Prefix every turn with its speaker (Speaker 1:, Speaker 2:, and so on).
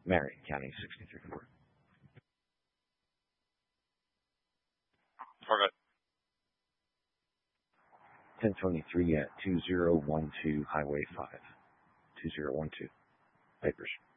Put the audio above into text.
Speaker 1: Marion County 63-4.
Speaker 2: Forgot.
Speaker 1: 1023 at 2012 Highway 5. 2012. Papers.